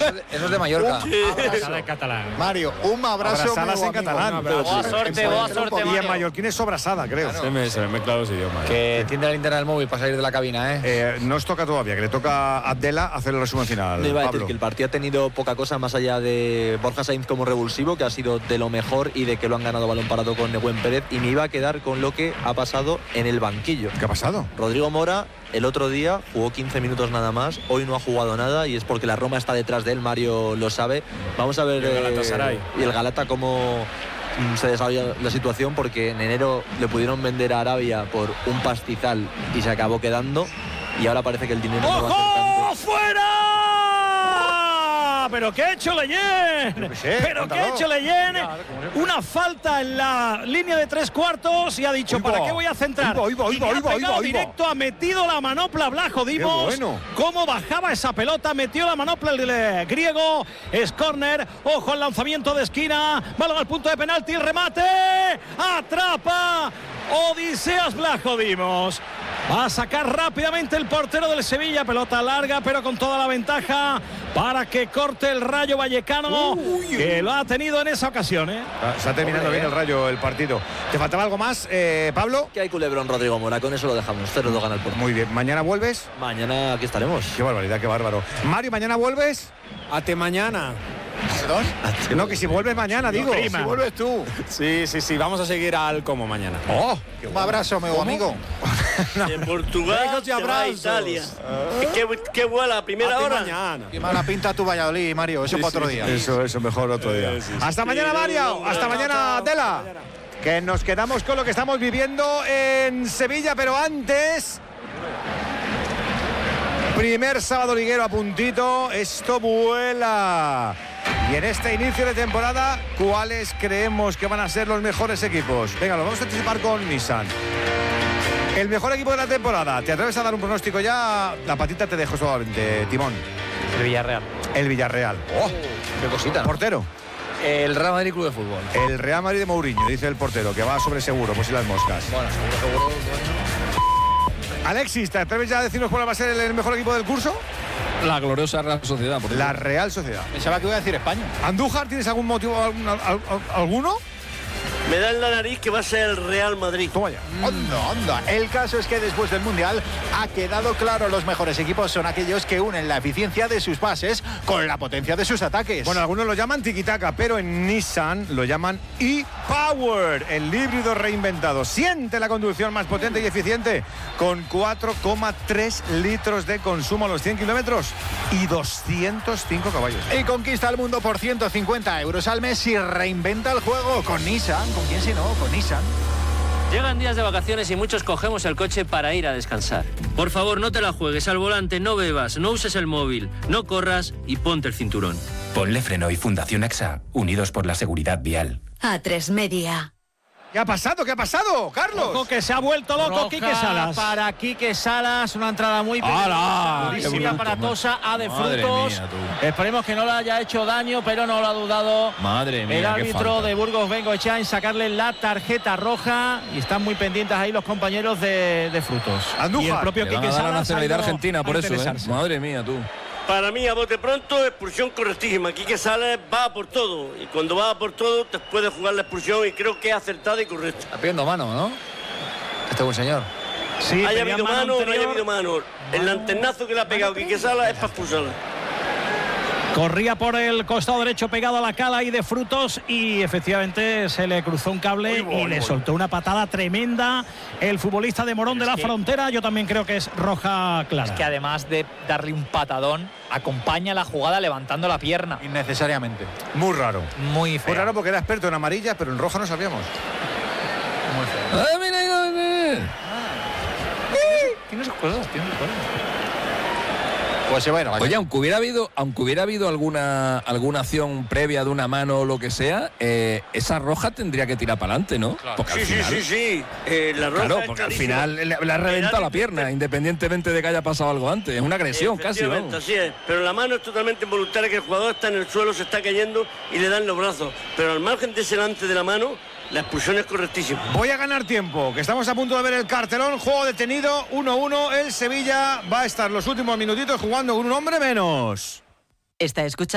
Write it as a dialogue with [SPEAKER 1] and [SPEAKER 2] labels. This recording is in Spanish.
[SPEAKER 1] Eso es de Mallorca.
[SPEAKER 2] Abraçada en catalán.
[SPEAKER 3] Mario, un abrazo.
[SPEAKER 4] Abrazadas en catalán.
[SPEAKER 5] Boa sorte,
[SPEAKER 4] Y en
[SPEAKER 5] Mario.
[SPEAKER 4] mallorquín es sobrasada, creo.
[SPEAKER 2] Se me mezclan los idiomas.
[SPEAKER 1] Que tiende la linterna del móvil para salir de la cabina, ¿eh?
[SPEAKER 4] Nos toca todavía, que le toca a Abdela hacer el resumen final.
[SPEAKER 6] Le iba a decir
[SPEAKER 4] Pablo.
[SPEAKER 6] que el partido ha tenido poca cosa más allá de Borja Sainz como revulsivo, que ha sido de lo mejor y de que lo han ganado balón parado con Nehuen Pérez. Y me iba a quedar con lo que ha pasado en el banquillo.
[SPEAKER 4] ¿Qué ha pasado?
[SPEAKER 6] Rodrigo Mora el otro día jugó 15 minutos nada más, hoy no ha jugado nada y es porque la Roma está detrás de él, Mario lo sabe. Vamos a ver
[SPEAKER 2] Y el Galatasaray.
[SPEAKER 6] y el Galata cómo se desarrolla la situación, porque en enero le pudieron vender a Arabia por un pastizal y se acabó quedando, y ahora parece que el dinero no va a ser tanto.
[SPEAKER 7] ¡Ojo! ¡Fuera! ¿Pero qué ha hecho Leyen? ¿Pero qué ha hecho Leyen? Una falta en la línea de 3/4 y ha dicho, ¿para qué voy a centrar? Y ha pegado directo, ha metido la manopla Blajo Dimos.
[SPEAKER 4] Bueno.
[SPEAKER 7] Cómo bajaba esa pelota, metió la manopla el griego. Es córner, ojo al lanzamiento de esquina, balón al punto de penalti, el remate, atrapa Odiseas Blajo Dimos. Va a sacar rápidamente el portero del Sevilla, pelota larga pero con toda la ventaja para que corte el Rayo Vallecano, que lo ha tenido en esa ocasión, ¿eh?
[SPEAKER 4] Está terminando bien el Rayo el partido. ¿Te faltaba algo más, Pablo?
[SPEAKER 6] Que hay culebrón Rodrigo Mora, con eso lo dejamos. 0-2 gana el Porto.
[SPEAKER 4] Muy bien. ¿Mañana vuelves?
[SPEAKER 6] Mañana aquí estaremos.
[SPEAKER 4] Qué barbaridad, qué bárbaro. Mario, ¿mañana vuelves?
[SPEAKER 2] Hasta mañana.
[SPEAKER 3] ¿Perdón?
[SPEAKER 4] No, que si vuelves mañana, digo.
[SPEAKER 7] prima.
[SPEAKER 3] Si vuelves tú.
[SPEAKER 2] Sí, vamos a seguir al como mañana.
[SPEAKER 4] ¡Oh!
[SPEAKER 3] Un abrazo, meu amigo.
[SPEAKER 8] De Portugal se va a Italia. ¿Qué vuela a primera
[SPEAKER 2] Hasta
[SPEAKER 8] hora?
[SPEAKER 2] mañana.
[SPEAKER 3] Qué mala pinta tu Valladolid, Mario. Eso para otro día.
[SPEAKER 4] Eso, mejor otro día. Hasta mañana, Mario. Hasta mañana, Adela. Que nos quedamos con lo que estamos viviendo en Sevilla, pero antes... Primer sábado liguero a puntito. Esto vuela. Y en este inicio de temporada, ¿cuáles creemos que van a ser los mejores equipos? Venga, lo vamos a anticipar con Nissan. El mejor equipo de la temporada. ¿Te atreves a dar un pronóstico ya? La patita te dejo solamente, Timón.
[SPEAKER 1] El Villarreal.
[SPEAKER 4] El Villarreal. ¡Oh!
[SPEAKER 1] Qué cosita, ¿no?
[SPEAKER 4] Portero.
[SPEAKER 1] El Real Madrid Club de Fútbol.
[SPEAKER 4] El Real Madrid de Mourinho, dice el portero, que va sobre seguro, por si las moscas.
[SPEAKER 1] Bueno, seguro.
[SPEAKER 4] Alexis, ¿te atreves ya a decirnos cuál va a ser el mejor equipo del curso?
[SPEAKER 9] La gloriosa Real Sociedad. Por
[SPEAKER 4] La Real Sociedad.
[SPEAKER 3] Pensaba que iba a decir España.
[SPEAKER 4] Andújar, ¿tienes algún motivo, alguno?
[SPEAKER 8] Me da en la nariz que va a ser el Real Madrid.
[SPEAKER 4] Toma ya.
[SPEAKER 3] Onda. El caso es que después del Mundial ha quedado claro, los mejores equipos son aquellos que unen la eficiencia de sus bases con la potencia de sus ataques.
[SPEAKER 4] Bueno, algunos lo llaman tiki-taka, pero en Nissan lo llaman e-Power, el híbrido reinventado. Siente la conducción más potente y eficiente con 4,3 litros de consumo a los 100 kilómetros y 205 caballos.
[SPEAKER 3] Y conquista el mundo por 150 euros al mes y reinventa el juego con Nissan. ¿Con quién si no? Con Nissan.
[SPEAKER 5] Llegan días de vacaciones y muchos cogemos el coche para ir a descansar. Por favor, no te la juegues al volante, no bebas, no uses el móvil, no corras y ponte el cinturón.
[SPEAKER 10] Ponle Freno y Fundación AXA, unidos por la seguridad vial.
[SPEAKER 11] A3 Media.
[SPEAKER 4] ¿Qué ha pasado? ¿Qué ha pasado, Carlos?
[SPEAKER 7] Ojo que se ha vuelto loco Quique Salas.
[SPEAKER 12] Para Quique Salas, una entrada muy
[SPEAKER 2] ¡Hala!
[SPEAKER 12] muy aparatosa a de Frutos. Esperemos que no le haya hecho daño, pero no lo ha dudado.
[SPEAKER 9] Madre mía,
[SPEAKER 12] el
[SPEAKER 9] qué
[SPEAKER 12] árbitro
[SPEAKER 9] falta.
[SPEAKER 12] de Burgos Bengoechea en sacarle la tarjeta roja y están muy pendientes ahí los compañeros de Frutos.
[SPEAKER 4] Andújar.
[SPEAKER 7] Y el propio
[SPEAKER 9] Le van
[SPEAKER 7] Quique
[SPEAKER 9] a dar la
[SPEAKER 7] Salas
[SPEAKER 9] nacionalidad
[SPEAKER 7] ha ido
[SPEAKER 9] argentina por
[SPEAKER 7] a
[SPEAKER 9] eso,
[SPEAKER 7] interesarse.
[SPEAKER 9] Madre mía, tú.
[SPEAKER 8] Para mí, a bote pronto, expulsión correctísima. Quique Salas va por todo. Y cuando va por todo, te puede jugar la expulsión y creo que es acertada y correcta.
[SPEAKER 1] Está pidiendo mano, ¿no? Este buen señor.
[SPEAKER 7] Sí,
[SPEAKER 8] Haya
[SPEAKER 7] pedía
[SPEAKER 8] habido mano o no haya
[SPEAKER 7] anterior.
[SPEAKER 8] habido mano. El lanternazo que le ha pegado Quique Salas es para expulsarla.
[SPEAKER 7] Corría por el costado derecho pegado a la cala y de Frutos y efectivamente se le cruzó un cable y le soltó una patada tremenda el futbolista de Morón de la Frontera. Yo también creo que es roja clara.
[SPEAKER 1] Es que además de darle un patadón, acompaña la jugada levantando la pierna.
[SPEAKER 3] Innecesariamente.
[SPEAKER 4] Muy raro.
[SPEAKER 1] Muy
[SPEAKER 4] Muy
[SPEAKER 1] feo.
[SPEAKER 4] raro porque era experto en amarillas, pero en roja no sabíamos.
[SPEAKER 1] Muy feo. Tiene sus cosas, tiene sus cosas.
[SPEAKER 3] Pues bueno,
[SPEAKER 9] Oye, aunque hubiera habido alguna acción previa de una mano o lo que sea, esa roja tendría que tirar para adelante, ¿no? Porque al final,
[SPEAKER 8] Sí. La roja
[SPEAKER 9] claro,
[SPEAKER 8] es
[SPEAKER 9] porque al
[SPEAKER 8] clarísima.
[SPEAKER 9] final le ha reventado la pierna, independientemente de que haya pasado algo antes. Es una agresión casi,
[SPEAKER 8] Efectivamente,
[SPEAKER 9] vamos.
[SPEAKER 8] así es. Pero la mano es totalmente involuntaria, que el jugador está en el suelo, se está cayendo y le dan los brazos. Pero al margen de ese lance de la mano, la expulsión es correctísima.
[SPEAKER 4] Voy a ganar tiempo, que estamos a punto de ver el cartelón. Juego detenido, 1-1. El Sevilla va a estar los últimos minutitos jugando con un hombre menos.
[SPEAKER 11] Está escuchando.